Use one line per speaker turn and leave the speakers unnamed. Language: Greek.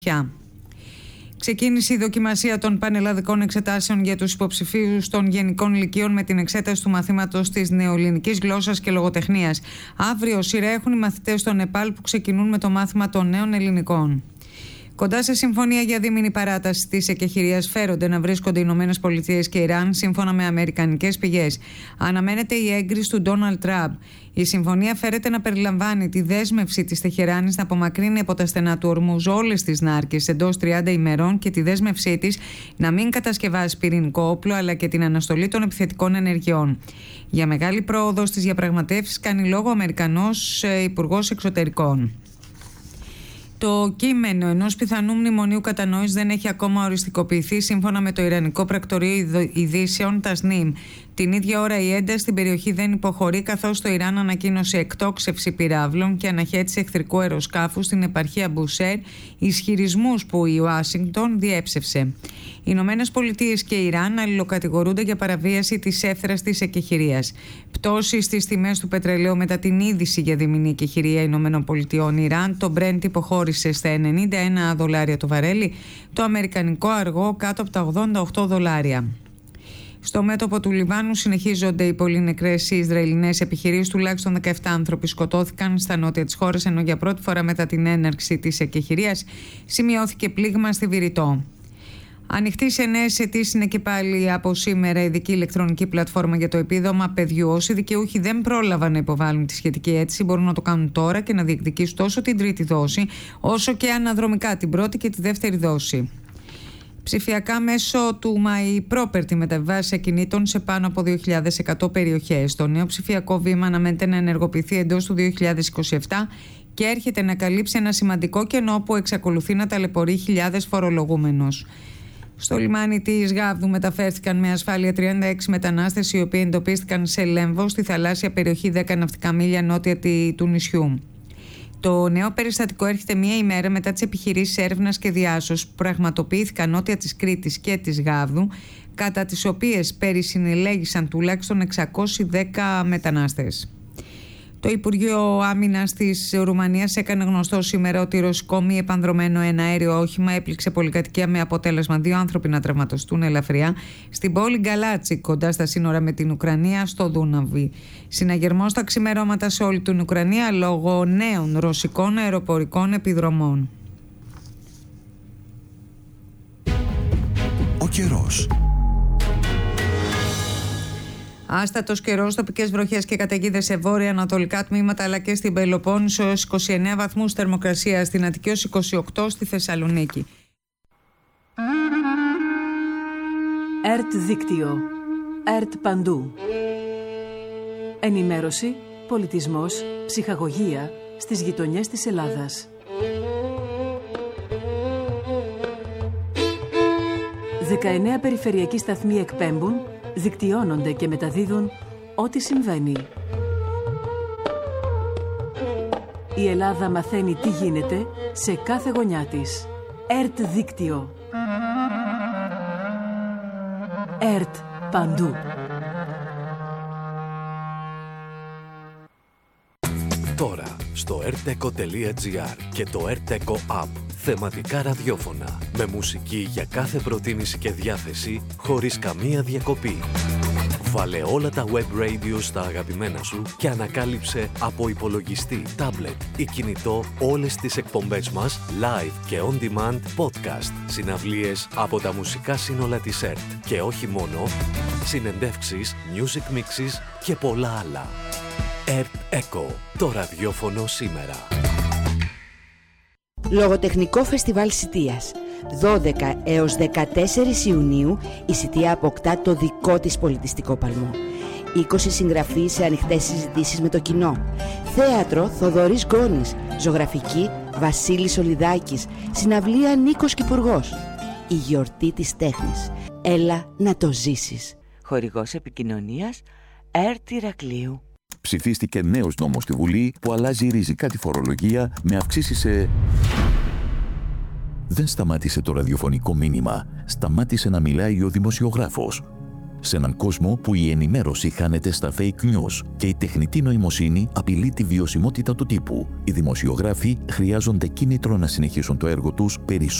Ξεκίνησε η δοκιμασία των πανελλαδικών εξετάσεων για τους υποψηφίους των γενικών λυκείων με την εξέταση του μαθήματος της νεοελληνικής γλώσσας και λογοτεχνίας. Αύριο σειρά έχουν οι μαθητές στο Νεπάλ που ξεκινούν με το μάθημα των νέων ελληνικών. Κοντά σε συμφωνία για δίμηνη παράταση της εκεχηρίας φέρονται να βρίσκονται οι Ηνωμένες Πολιτείες και Ιράν, σύμφωνα με αμερικανικές πηγές. Αναμένεται η έγκριση του Ντόναλντ Τραμπ. Η συμφωνία φέρεται να περιλαμβάνει τη δέσμευση της Τεχεράνης να απομακρύνει από τα στενά του Ορμούζ όλες τις νάρκες εντός 30 ημερών και τη δέσμευσή της να μην κατασκευάσει πυρηνικό όπλο, αλλά και την αναστολή των επιθετικών ενεργειών. Για μεγάλη πρόοδο στις διαπραγματεύσεις κάνει λόγο ο Αμερικανός Υπουργός Εξωτερικών. Το κείμενο ενός πιθανού μνημονίου κατανόησης δεν έχει ακόμα οριστικοποιηθεί, σύμφωνα με το Ιρανικό Πρακτορείο Ειδήσεων Τασνίμ. Την ίδια ώρα η ένταση στην περιοχή δεν υποχωρεί, καθώς το Ιράν ανακοίνωσε εκτόξευση πυράβλων και αναχέτηση εχθρικού αεροσκάφου στην επαρχία Μπουσέρ, ισχυρισμούς που η Ουάσιγκτον διέψευσε. Οι Ηνωμένες Πολιτείες και Ιράν αλληλοκατηγορούνται για παραβίαση της εύθραστης εκεχηρίας. Πτώση στις τιμές του πετρελαίου μετά την είδηση για διμηνή εκεχηρία Ηνωμένων Πολιτειών Ιράν. Το Brent υποχώρησε στα $91 το βαρέλι, το αμερικανικό αργό κάτω από τα $88. Στο μέτωπο του Λιβάνου συνεχίζονται οι πολύ νεκρές Ισραηλινές επιχειρήσεις. Τουλάχιστον 17 άνθρωποι σκοτώθηκαν στα νότια της χώρας, ενώ για πρώτη φορά μετά την έναρξη της εκεχηρίας σημειώθηκε πλήγμα στη Βηρητό. Ανοιχτή σε νέες αιτήσεις είναι και πάλι από σήμερα η ειδική ηλεκτρονική πλατφόρμα για το επίδομα παιδιού. Όσοι δικαιούχοι δεν πρόλαβαν να υποβάλουν τη σχετική αίτηση μπορούν να το κάνουν τώρα και να διεκδικήσουν τόσο την τρίτη δόση, όσο και αναδρομικά την πρώτη και τη δεύτερη δόση. Ψηφιακά μέσω του My Property μεταβιβάσεις ακινήτων σε πάνω από 2.100 περιοχές. Το νέο ψηφιακό βήμα αναμένεται να ενεργοποιηθεί εντός του 2027 και έρχεται να καλύψει ένα σημαντικό κενό που εξακολουθεί να ταλαιπωρεί χιλιάδες φορολογούμενους. Στο λιμάνι της Γάβδου μεταφέρθηκαν με ασφάλεια 36 μετανάστες, οι οποίοι εντοπίστηκαν σε Λέμβο, στη θαλάσσια περιοχή 10 ναυτικά μίλια νότια του νησιού. Το νέο περιστατικό έρχεται μία ημέρα μετά τις επιχειρήσεις έρευνας και διάσωσης που πραγματοποιήθηκαν νότια της Κρήτης και της Γάβδου, κατά τις οποίες περισυνελέγησαν τουλάχιστον 610 μετανάστες. Το Υπουργείο Άμυνας της Ρουμανίας έκανε γνωστό σήμερα ότι ρωσικό μη επανδρωμένο εναέριο όχημα έπληξε πολυκατοικία με αποτέλεσμα 2 άνθρωποι να τραυματιστούν ελαφριά στην πόλη Γκαλάτσι, κοντά στα σύνορα με την Ουκρανία, στο Δούναβι. Συναγερμός στα ξημερώματα σε όλη την Ουκρανία λόγω νέων ρωσικών αεροπορικών επιδρομών.
Ο καιρός.
Άστατος καιρός, τοπικές βροχές και καταιγίδες σε βόρεια-ανατολικά τμήματα αλλά και στην Πελοπόννησο έως 29 βαθμούς θερμοκρασία, στην Αττική ως 28 στη Θεσσαλονίκη.
ΕΡΤ δίκτυο. ΕΡΤ παντού. Ενημέρωση, πολιτισμός, ψυχαγωγία στις γειτονιές της Ελλάδας. 19 περιφερειακοί σταθμοί εκπέμπουν, δικτυώνονται και μεταδίδουν ό,τι συμβαίνει. Η Ελλάδα μαθαίνει τι γίνεται σε κάθε γωνιά της. ΕΡΤ δίκτυο. ΕΡΤ παντού.
Τώρα στο rteco.gr και το rteco app. Θεματικά ραδιόφωνα με μουσική για κάθε προτίμηση και διάθεση χωρίς καμία διακοπή. Βάλε όλα τα web radio στα αγαπημένα σου και ανακάλυψε από υπολογιστή, τάμπλετ ή κινητό όλες τις εκπομπές μας live και on demand podcast, συναυλίες από τα μουσικά σύνολα της ΕΡΤ και όχι μόνο, συνεντεύξεις, music mixes και πολλά άλλα. ΕΡΤ Echo, το ραδιόφωνο σήμερα.
Λογοτεχνικό Φεστιβάλ Σιτίας. 12 έως 14 Ιουνίου η Σιτία αποκτά το δικό της πολιτιστικό παλμό. 20 συγγραφείς σε ανοιχτές συζητήσεις με το κοινό. Θέατρο Θοδωρής Γκόνης. Ζωγραφική Βασίλης Σολιδάκης. Συναυλία Νίκος Κυπουργός. Η γιορτή της τέχνης. Έλα να το ζήσεις.
Χορηγός επικοινωνίας ΕΡΤ Ηρακλείου.
Ψηφίστηκε νέος νόμος στη Βουλή που αλλάζει ριζικά τη φορολογία με αυξήσεις σε... Δεν σταμάτησε το ραδιοφωνικό μήνυμα. Σταμάτησε να μιλάει ο δημοσιογράφος. σε έναν κόσμο που η ενημέρωση χάνεται στα fake news και η τεχνητή νοημοσύνη απειλεί τη βιωσιμότητα του τύπου. Οι δημοσιογράφοι χρειάζονται κίνητρο να συνεχίσουν το έργο τους περισσότερο